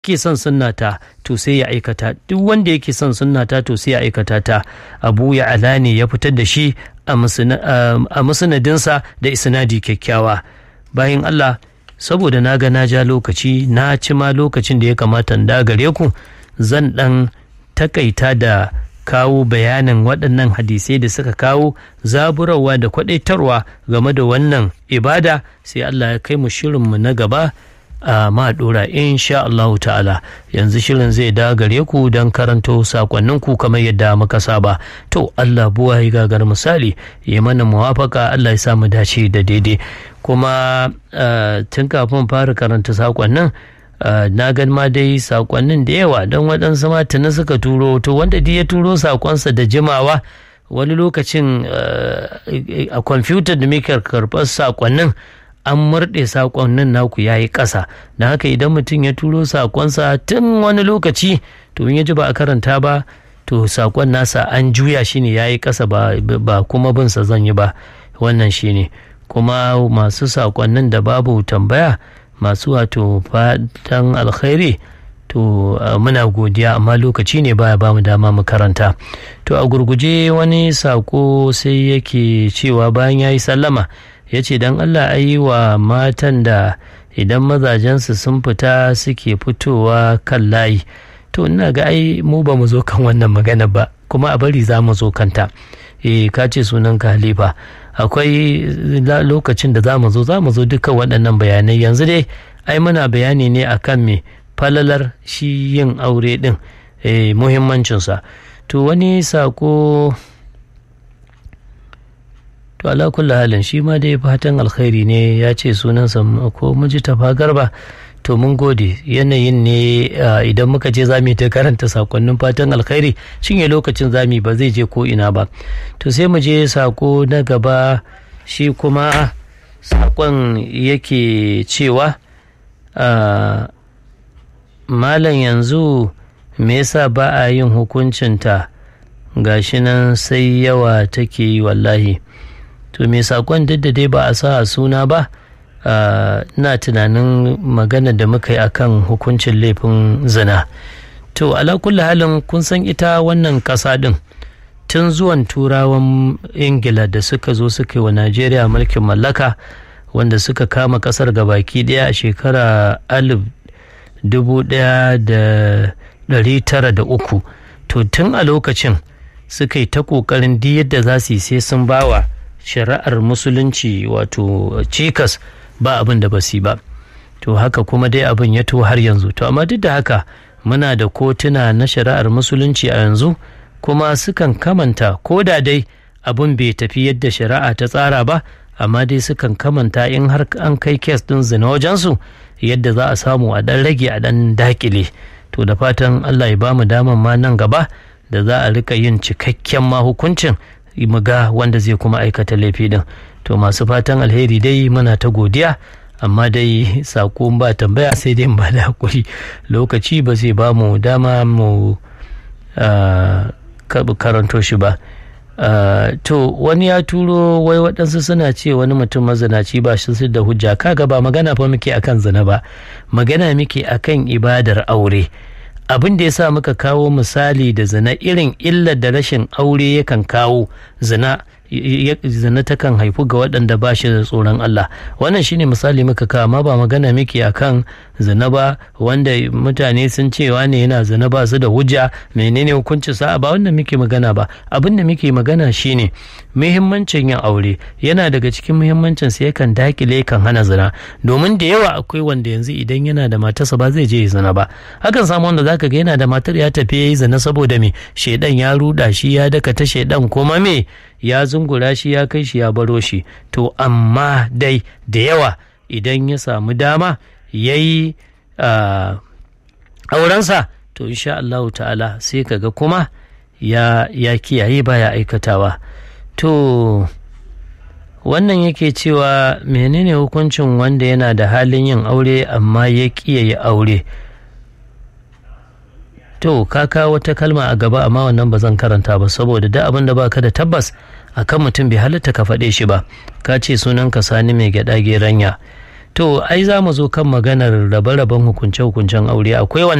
ke son sunnata to sai ya aikata, duk wanda yake son sunnata to sai ya aikata ta. Abu Ya'la ne ya fitar da shi a musnadinsa da isnadi kyakkyawa. Bayan Allah, saboda na ga na ja lokaci, na ci ma lokacin da ya kamata da gare ku, zan dan takaita da kawo bayanin waɗannan hadisai da suka kawo zaburarwa da kwadaitarwa game da wannan ibada. Sai Allah ya kai mu shirinmu na gaba a maɗora insha Allahu ta'ala. Yanzu shirin zai da gare ku don karanto sakonninku kamar yadda muka saba. To Allah buwa ya gagar misali ya mana muwafaka, Allah ya samu dace da daidai. Kuma tun kafin fara karanta sakonnin na gan ma dai sakonnin da yawa, don waɗansu ma tuni suka turo. To wanda dai ya turo sakonsa da jimawa, wani lokacin a kwamfutar da muke karɓar sakonnin an murɗe sakonnin naku ya yi ƙasa. Da haka idan mutum ya turo sakonsa tun wani lokaci, to in ya ji ba a karanta ba, to sakon nasa an juya shi ne ya yi ƙasa, ba kuma binsa zan yi ba. Wannan shi ne. Kuma masu sakonnin da babu tambaya, masu wato fatan alkhairi, to muna godiya, amma lokaci ne baya ba mu dama mu karanta. To a gurguje wani sako sai yake cewa bayan ya yi sallama, ya ce don Allah a yi wa matan da idan mazajensu sun fita suke fitowa kan layi. To ina ga ai mu ba mu zo kan wannan magana ba, kuma a bari za mu zo kanta. Ka ce sunanka Halifa, akwai lokacin da za mu zo dukkan waɗannan bayanai. Yanzu dai ai muna bayani ne akan me falalar shi yin aure ɗin, muhimmancinsa. To wani sako, to ala kulli halin shi ma dai fatan alkhairi ne, ya ce sunansa ko Mujtafa Garba. To mun gode, yanayin ne idan muka je za mu ta karanta sakonnin fatan alkhairi, cinye lokacin zami ba zai je ko ina ba. To sai mu je sako na gaba, shi kuma sakon yake cewa malam yanzu me yasa ba a yin hukuncinta, gashi nan sai yawa take yi wallahi. To me sakon duk da dai ba a sa suna ba, ina tunanin magana da muka yi akan hukuncin laifin zina. To ala kulli halin kun san ita wannan ƙasa ɗin tun zuwan turawan Ingila da suka zo suka yi wa Najeriya mulkin mallaka, wanda suka kama ƙasar gabaki ɗaya a shekara 1903. To tun a lokacin suka yi ta ƙoƙarin duk yadda za su yi sai sun bawa shari'ar musulunci wato cikas, ba abin da basi ba. To haka kuma dai abin ya to har yanzu. To amma duk da haka muna da kotuna na shari'ar musulunci a yanzu, kuma sukan kamanta, ko da dai abin bai tafi yadda shari'a ta tsara ba, amma dai sukan kamanta in har an kai kes din zina wajensu, yadda za a samu a dan rage, a dan dakile. To da fatan Allah ya bamu daman ma nan gaba da za a rika yin cikakken ma hukuncin, mu ga wanda zai kuma aikata laifi din. To masu fatan alheri dai muna ta godiya, amma dai sako ba tambaya sai dai ba da hakuri, lokaci ba zai ba mu dama mu karanto shi ba. To wani ya turo wai waɗansu suna ce wani mutum mazinaci ba shi da hujja. Kaga ba magana fa muke akan zina ba, magana muke akan ibadar aure. Abin da ya sa muka kawo misali da zina, irin illar da rashin aure yakan kawo. Zina takan haifu ga waɗanda ba shi da tsoron Allah. Wannan shine misali muka kawo, amma ba magana muke akan zina ba, wanda mutane sun ce wane yana zina ba su da hujja, menene hukuncin sa, ba wannan muke magana ba. Abin da muke magana shine muhimmancin yin aure. Yana daga cikin muhimmancin sa yakan dakile, kan hana zina, domin da yawa akwai wanda yanzu idan yana da matarsa ba zai je zina ba. Hakan samu wanda zaka ga yana da matar ya tafi yayi zina saboda me, shedan ya ruda shi, ya daka ta shedan, kuma me ya zungura shi, ya kai shi, ya baro shi. To amma dai da yawa idan ya samu dama ya yi aurensa, to insha Allah ta'ala sai kaga kuma ya kiyaye, baya aikatawa. To wannan yake cewa menene hukuncin wanda yana da halin yin aure amma ya kiyaye aure? To ka kawo wata kalma a gaba, amma wannan ba zan karanta ba, saboda duk abin da baka da tabbas akan mutum bai halatta ka faɗe shi ba. Ka ce sunanka Sani mai gyaɗa Geranya. to ai za mu zo kan maganar rabe-raben hukunce-hukuncen aure akwai